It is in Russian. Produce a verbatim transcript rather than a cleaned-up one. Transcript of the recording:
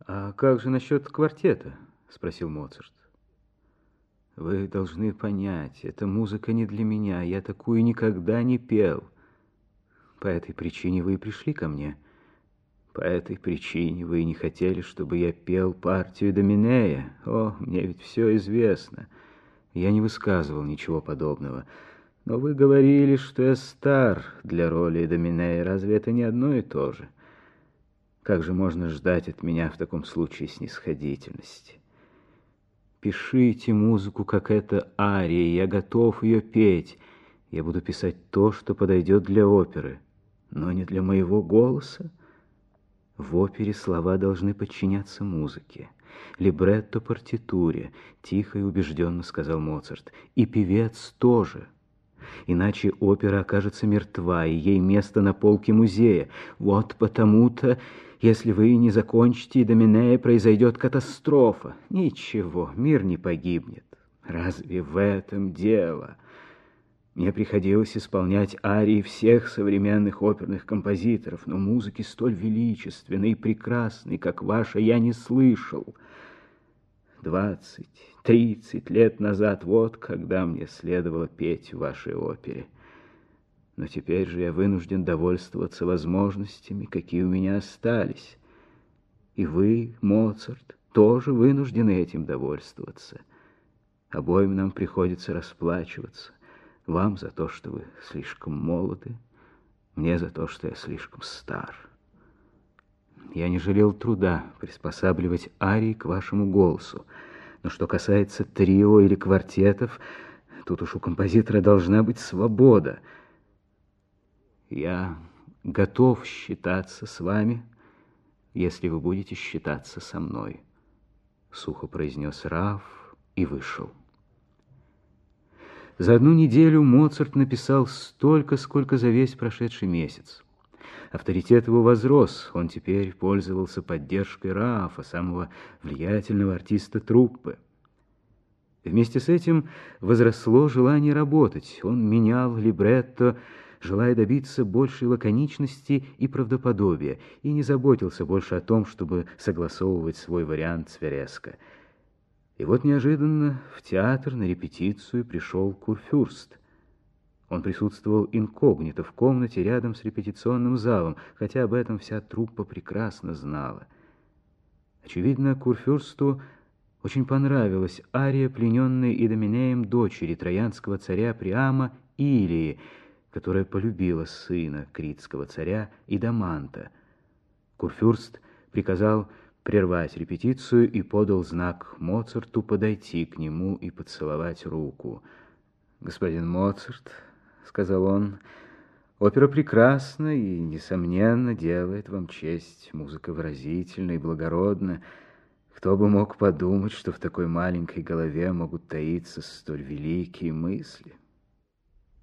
«А как же насчет квартета?» — спросил Моцарт. «Вы должны понять, эта музыка не для меня, я такую никогда не пел. По этой причине вы и пришли ко мне. По этой причине вы и не хотели, чтобы я пел партию Доминея. О, мне ведь все известно. Я не высказывал ничего подобного. Но вы говорили, что я стар для роли Доминея. Разве это не одно и то же? Как же можно ждать от меня в таком случае снисходительности? Пишите музыку, как эта ария, я готов ее петь. Я буду писать то, что подойдет для оперы, но не для моего голоса. В опере слова должны подчиняться музыке, либретто партитуре, тихо и убежденно сказал Моцарт, и певец тоже. Иначе опера окажется мертва, и ей место на полке музея. Вот потому-то, если вы не закончите и Доминея, произойдет катастрофа. Ничего, мир не погибнет. Разве в этом дело? Мне приходилось исполнять арии всех современных оперных композиторов, но музыки столь величественной и прекрасной, как ваша, я не слышал. Двадцать, тридцать лет назад, вот когда мне следовало петь в вашей опере. Но теперь же я вынужден довольствоваться возможностями, какие у меня остались. И вы, Моцарт, тоже вынуждены этим довольствоваться. Обоим нам приходится расплачиваться. Вам за то, что вы слишком молоды, мне за то, что я слишком стар. Я не жалел труда приспосабливать арии к вашему голосу. Но что касается трио или квартетов, тут уж у композитора должна быть свобода. Я готов считаться с вами, если вы будете считаться со мной, сухо произнес Раф и вышел. За одну неделю Моцарт написал столько, сколько за весь прошедший месяц. Авторитет его возрос, он теперь пользовался поддержкой Рафа, самого влиятельного артиста труппы. Вместе с этим возросло желание работать. Он менял либретто, желая добиться большей лаконичности и правдоподобия, и не заботился больше о том, чтобы согласовывать свой вариант с Вереско. И вот неожиданно в театр на репетицию пришел Курфюрст. Он присутствовал инкогнито в комнате рядом с репетиционным залом, хотя об этом вся труппа прекрасно знала. Очевидно, Курфюрсту очень понравилась ария, плененной Идоминеем дочери троянского царя Приама Илии, которая полюбила сына критского царя Идаманта. Курфюрст приказал прервать репетицию и подал знак Моцарту подойти к нему и поцеловать руку. «Господин Моцарт», — сказал он, — «опера прекрасна и, несомненно, делает вам честь. Музыка выразительна и благородна. Кто бы мог подумать, что в такой маленькой голове могут таиться столь великие мысли?»